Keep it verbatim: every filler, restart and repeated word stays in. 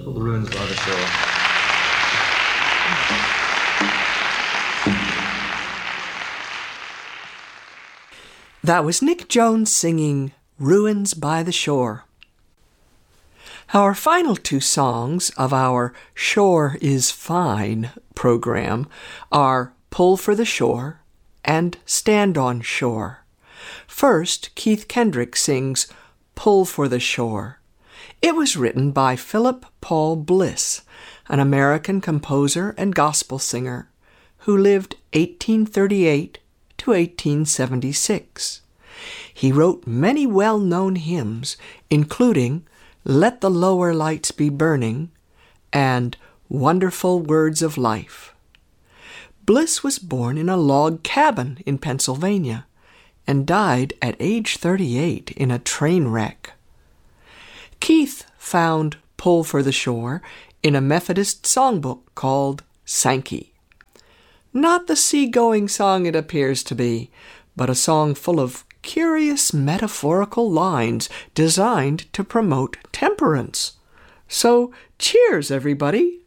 Ruins by the Shore. That was Nick Jones singing Ruins by the Shore. Our final two songs of our Shore is Fine program are Pull for the Shore and Stand on Shore. First, Keith Kendrick sings Pull for the Shore. It was written by Philip Paul Bliss, an American composer and gospel singer who lived eighteen thirty-eight to eighteen seventy-six. He wrote many well-known hymns, including Let the Lower Lights Be Burning and Wonderful Words of Life. Bliss was born in a log cabin in Pennsylvania and died at age thirty-eight in a train wreck. Keith found Pull for the Shore in a Methodist songbook called Sankey. Not the seagoing song it appears to be, but a song full of curious metaphorical lines designed to promote temperance. So, cheers, everybody!